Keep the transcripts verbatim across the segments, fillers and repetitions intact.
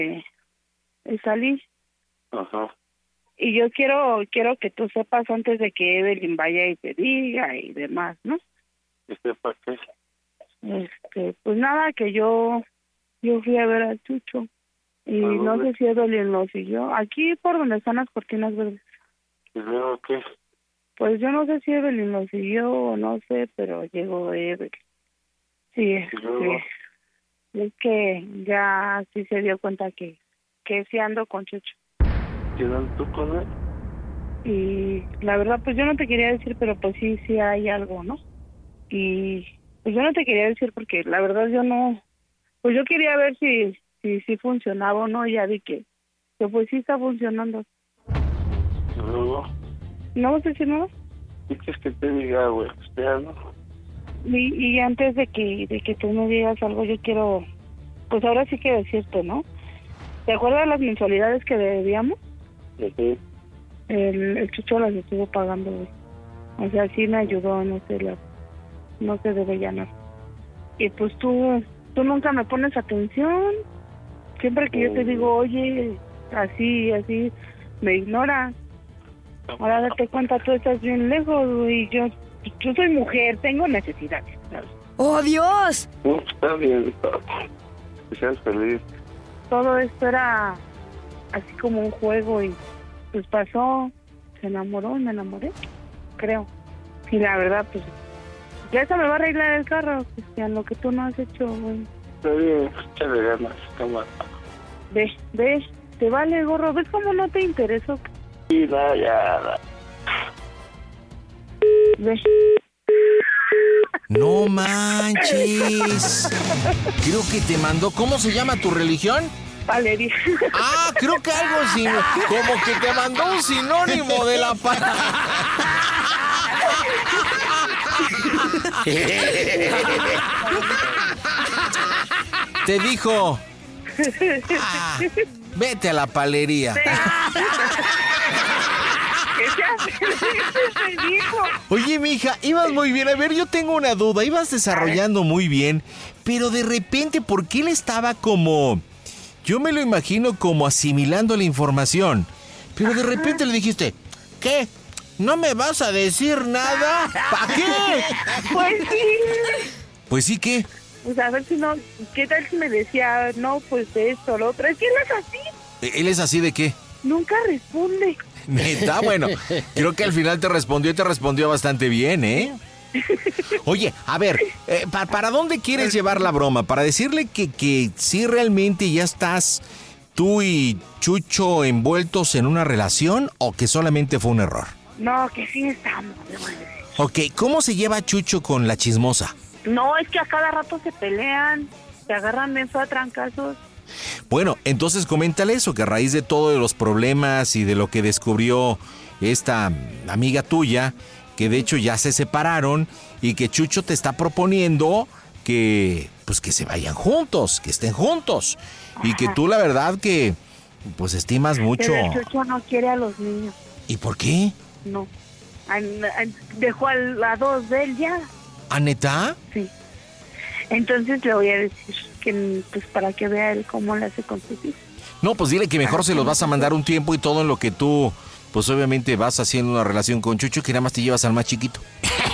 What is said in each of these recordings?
eh, salí. Ajá. Y yo quiero quiero que tú sepas antes de que Evelyn vaya y te diga y demás, ¿no? ¿Y sepa qué? Este, pues nada, que yo yo fui a ver a Chucho y no sé si Evelyn lo siguió. Aquí por donde están las cortinas verdes. ¿Y luego qué? Pues yo no sé si Evelyn lo siguió o no sé, pero llegó Evelyn. Sí, es que, es que ya sí se dio cuenta que, que sí ando con Chucho. ¿Quedan tú con él? Y la verdad, pues yo no te quería decir, pero pues sí, sí hay algo, ¿no? Y pues yo no te quería decir porque la verdad yo no, pues yo quería ver si si, si funcionaba o no, y ya vi que, que pues sí está funcionando. ¿Y luego? ¿No vas a decir nada? ¿Y qué es que te diga, güey? Usted, ¿no? Y, y antes de que de que tú me digas algo, yo quiero, pues ahora sí que decirte, ¿no? ¿Te acuerdas las mensualidades que debíamos? Sí. El, el Chucho las estuvo pagando, güey. O sea, sí me ayudó, no sé, las, no se debe llenar. Y pues tú, tú nunca me pones atención. Siempre que yo te digo, oye, así, así, me ignoras. Ahora date cuenta, tú estás bien lejos, güey. Yo, yo soy mujer, tengo necesidades, ¿sabes? ¡Oh, Dios! No, está bien. Que seas feliz. Todo esto era así como un juego y pues pasó, se enamoró y me enamoré, creo. Y la verdad, pues, ya eso me va a arreglar el carro, Cristian, lo que tú no has hecho, güey. Está bien, échale ganas, cámara. Ve, ve, te vale gorro, ¿ves cómo no te interesó? Sí, no, ya, Ve. No manches. Creo que te mandó. ¿Cómo se llama tu religión? Valeria. Ah, creo que algo así. Como que te mandó un sinónimo de la palabra. Te dijo. Ah, vete a la palería. Oye, mija, ibas muy bien. A ver, yo tengo una duda. Ibas desarrollando muy bien, pero de repente, ¿por qué él estaba como... Yo me lo imagino como asimilando la información, pero de repente le dijiste, ¿qué? ¿No me vas a decir nada? ¿Para qué? Pues sí. Pues sí, ¿qué? Pues a ver si no, ¿qué tal si me decía, no, pues esto, lo otro? Es que él es así. ¿Él es así de qué? Nunca responde. Neta, bueno, creo que al final te respondió y te respondió bastante bien, ¿eh? Oye, a ver, eh, ¿para, ¿para dónde quieres llevar la broma? ¿Para decirle que, que sí realmente ya estás tú y Chucho envueltos en una relación o que solamente fue un error? No, que sí estamos, le voy a decir. Ok, ¿cómo se lleva Chucho con la chismosa? No, es que a cada rato se pelean, se agarran bien a trancazos. Bueno, entonces coméntale eso, que a raíz de todos los problemas y de lo que descubrió esta amiga tuya, que de hecho ya se separaron y que Chucho te está proponiendo que pues que se vayan juntos, que estén juntos. Ajá. Y que tú la verdad que pues estimas mucho. Pero el Chucho no quiere a los niños. ¿Y por qué? No. Dejó a, a dos de él ya. ¿A neta? Sí. Entonces le voy a decir que pues para que vea él cómo le hace con sus hijos. No, pues dile que mejor se los vas a mandar un tiempo y todo en lo que tú, pues obviamente vas haciendo una relación con Chucho, que nada más te llevas al más chiquito.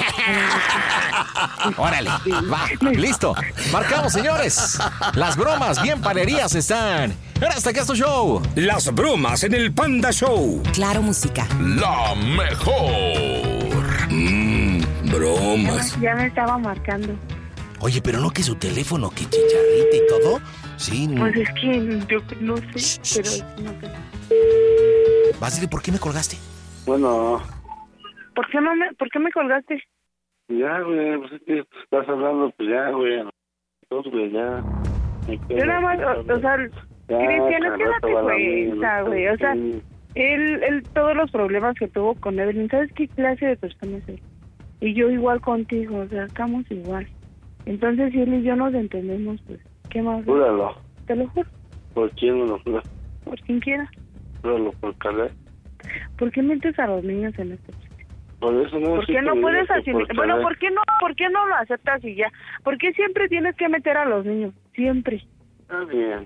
Órale, va, listo. Marcamos, señores. Las bromas bien palerías están en Hasta Acá Es Tu Show. Las bromas en el Panda Show. Claro, música. La mejor. Mmm, bromas. Ya, ya me estaba marcando. Oye, pero no que su teléfono, que chicharrita y todo. Sí. Pues es que yo no sé, shh, pero shh. No sé. Vas a decir, ¿por qué me colgaste? Bueno. ¿Por qué no me, por qué me colgaste? Ya, güey, pues es que estás hablando, pues ya, güey. Entonces, güey, ya. Yo nada más, o, o sea, Cristian, es que date cuenta, güey. O sea, él, él, todos los problemas que tuvo con Evelyn, ¿sabes qué clase de persona es él? Y yo igual contigo, o sea, estamos igual. Entonces, si él y yo nos entendemos, pues, ¿qué más? Júralo. Te lo juro. ¿Por quién me lo juro? Por quien quiera. Júralo, por Calé. ¿Por qué metes a los niños en esto? Por eso no. ¿Por qué no puedes asimilar? Bueno, ¿por qué no, por qué no lo aceptas y ya? ¿Por qué siempre tienes que meter a los niños? Siempre. Está bien.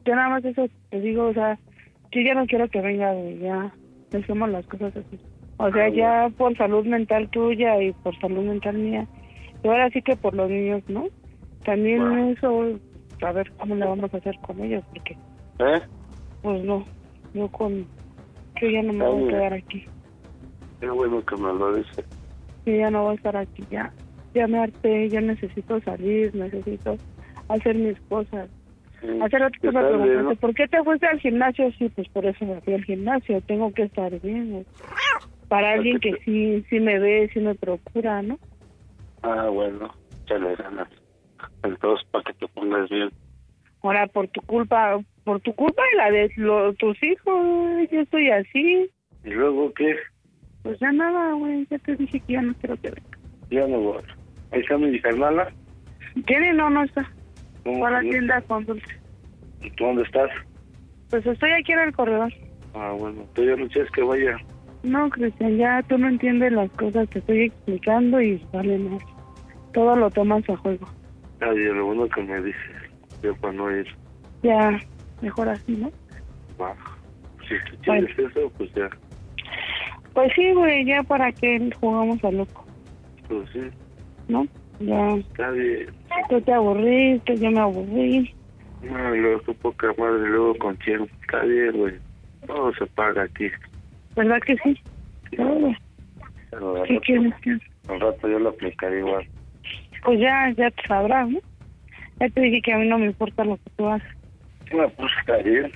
yo nada más eso te digo, o sea, yo ya no quiero que venga, güey, ya dejemos las cosas así. O sea, ya por salud mental tuya y por salud mental mía. Y ahora sí que por los niños, ¿no? También wow. Eso, a ver cómo le vamos a hacer con ellos, porque... ¿Eh? Pues no, yo con... Yo ya no me voy a quedar aquí. Qué bueno que me lo dice. Yo ya no voy a estar aquí, ya. Ya me harté, ya necesito salir, necesito hacer mis cosas. Sí. Hacer otra cosa, preguntarte, ¿no? ¿Por qué te fuiste al gimnasio? Sí, pues por eso me fui al gimnasio, tengo que estar bien, ¿no? Para alguien que sí sí me ve, sí me procura, ¿no? Ah, bueno, ya le ganas. Entonces, para que te pongas bien. Ahora, por tu culpa, por tu culpa y la de lo, tus hijos, yo estoy así. ¿Y luego qué? Pues ya nada, güey, ya te dije que ya no quiero que venga. Ya no voy. ¿Ahí está mi hermana? ¿Tiene? No, no está. Fue a la tienda con dulce. ¿Y tú dónde estás? Pues estoy aquí en el corredor. Ah, bueno, tú ya no quieres que vaya. No, Cristian, ya tú no entiendes las cosas que estoy explicando y vale más. Todo lo tomas a juego. Ay, lo bueno que me dices, yo para no ir. Ya, mejor así, ¿no? Ah, si tú quieres bueno. Eso, pues ya. Pues sí, güey, ya para que jugamos a loco. Pues sí. ¿No? Ya. Está bien. Tú te aburriste, yo me aburrí. No, y luego tu poca madre, luego con quién. Está bien, güey. Todo se paga aquí. ¿Verdad que sí? Sí. Todo. ¿Qué quieres que al rato yo lo aplicaré igual. Pues ya, ya te sabrás, ¿no? Ya te dije que a mí no me importa lo que tú haces. Bueno, pues está bien.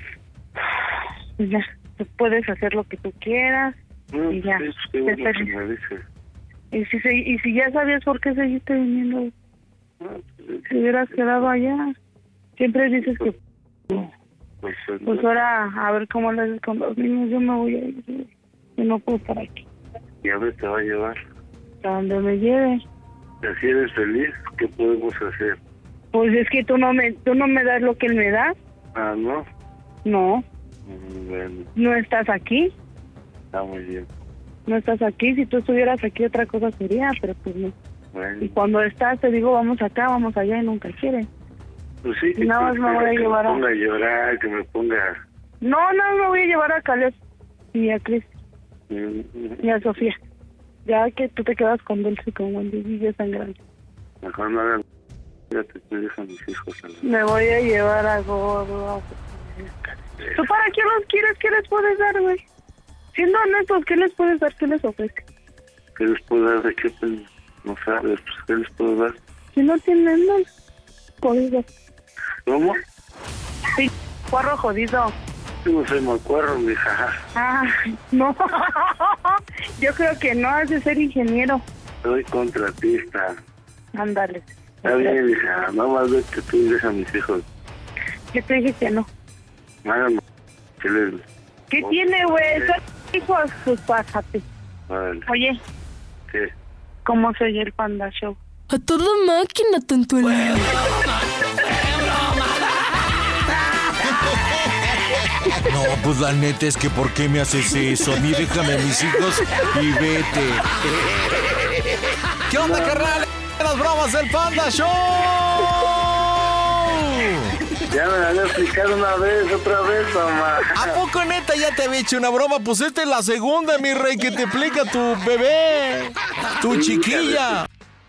Pues ya, tú puedes hacer lo que tú quieras. No, y ya. Sí, qué bueno que me dices. Y si, se, y si ya sabías por qué seguiste viniendo, no, pues, si hubieras quedado allá. Siempre dices que... Pues, pues ahora, a ver cómo le haces con los niños. Yo me voy a ir. Yo no puedo estar aquí. ¿Y a ver te va a llevar? A donde me lleve. Si eres feliz, ¿qué podemos hacer? Pues es que tú no me tú no me das lo que él me da. Ah, ¿no? No. Bueno. No estás aquí. Está muy bien. No estás aquí. Si tú estuvieras aquí, otra cosa sería, pero pues no. Bueno. Y cuando estás, te digo, vamos acá, vamos allá, y nunca quieres. Pues sí, que, nada más me voy a llevar a... Que me ponga a llorar, que me ponga... No, no, me voy a llevar a Caleb y a Chris Mm-hmm. y a Sofía. Ya que tú te quedas con Dulce y con Wendy y ya tan grande. Mejor no hagan... Ya te dejan mis hijos a la... Me voy a llevar a Gordo. A... ¿Tú para qué los quieres? ¿Qué les puedes dar, güey? Siendo honestos, ¿qué les puedes dar? ¿Qué les ofrece? ¿Qué les puedo dar? ¿De qué? Pues, no sabes, pues, ¿qué les puedo dar? Si no tienen, no. Jodido. ¿Cómo? Sí, cuarro jodido. Yo no soy macuarro, mija. Ah, no. Yo creo que no, has de ser ingeniero. Soy contratista. Ándale. Está bien, mija. No más de que tú dejas a mis hijos. Yo te dije que no. Nada más. ¿Qué les... ¿Qué oh, tiene, güey? Son hijos, pues pásate. Vale. Oye. ¿Qué? ¿Cómo se oye el Panda Show? A toda máquina, tontuela. No, pues la neta es que ¿por qué me haces eso? A mí déjame a mis hijos y vete. ¿Qué onda, carnal? Las bromas del Panda Show. Ya me la había explicado una vez, otra vez, mamá. ¿A poco neta ya te había hecho una broma? Pues esta es la segunda, mi rey, que te explica tu bebé, tu chiquilla.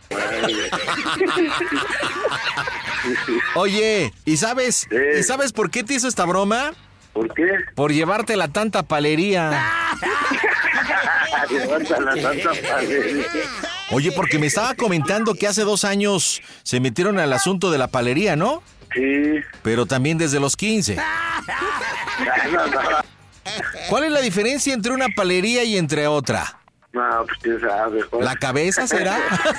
Oye, ¿y sabes? Sí. ¿Y sabes por qué te hizo esta broma? ¿Por qué? Por llevarte la tanta palería. Llevarte la tanta palería. Oye, porque me estaba comentando que hace dos años se metieron al asunto de la palería, ¿no? Sí. Pero también desde los quince. No, no. ¿Cuál es la diferencia entre una palería y entre otra? No, pues quién sabe. Joder. ¿La cabeza será?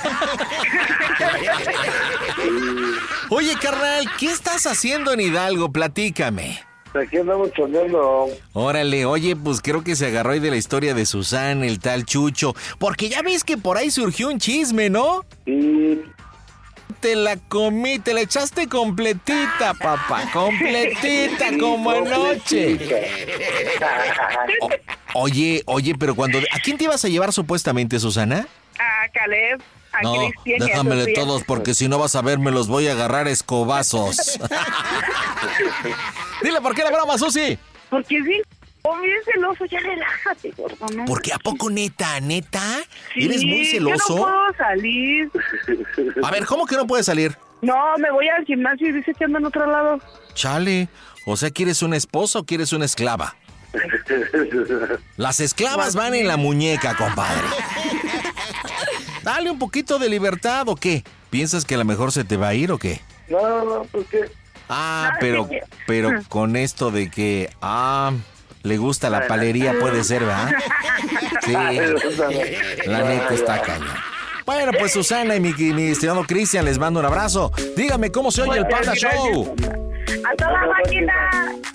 Oye, carnal, ¿qué estás haciendo en Hidalgo? Platícame. Aquí andamos choneando. Órale, oye, pues creo que se agarró ahí de la historia de Susana, el tal Chucho. Porque ya ves que por ahí surgió un chisme, ¿no? Sí. Te la comí, te la echaste completita, papá. Completita, sí, como anoche. O, oye, oye, pero cuando... ¿A quién te ibas a llevar supuestamente, Susana? A Caleb, a no, Cristian. No, déjamele todos porque si no vas a ver me los voy a agarrar escobazos. Dile por qué la broma, Susi. Porque es bien, oh, bien celoso, ya relájate, gordo, ¿no? ¿Por qué? ¿A poco neta, neta? Sí, ¿Eres muy celoso? Yo no puedo salir. A ver, ¿cómo que no puedes salir? No, me voy al gimnasio y dice que ando en otro lado. Chale, o sea, ¿quieres una esposa o quieres una esclava? Las esclavas van en la muñeca, compadre. Dale un poquito de libertad, ¿o qué? ¿Piensas que a lo mejor se te va a ir o qué? No, no, ¿por qué? Ah, pero, pero con esto de que, ah, le gusta la palería, puede ser, ¿verdad? Sí, la neta está cañón. Bueno, pues Susana y mi, mi estimado Cristian, les mando un abrazo. Dígame, ¿cómo se oye el Panda Show? ¡A toda máquina!